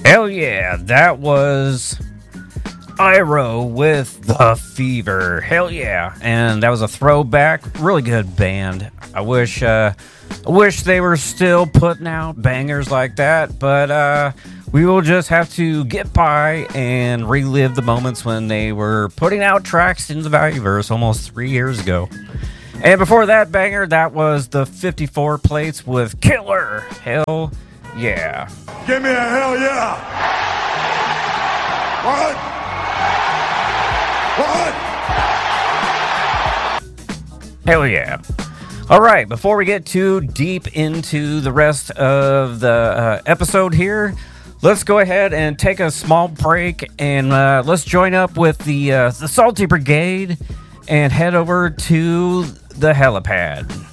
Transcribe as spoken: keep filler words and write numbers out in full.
Hell yeah, that was Iro with The Fever. Hell yeah. And that was a throwback. Really good band. I wish uh, I wish they were still putting out bangers like that, but uh, we will just have to get by and relive the moments when they were putting out tracks in the Valueverse almost three years ago. And before that banger, that was the fifty-four Plates with Killer. Hell yeah. Give me a hell yeah. What? What? Hell yeah. All right, before we get too deep into the rest of the uh, episode here, let's go ahead and take a small break and uh, let's join up with the uh, the Salty Brigade and head over to the helipad.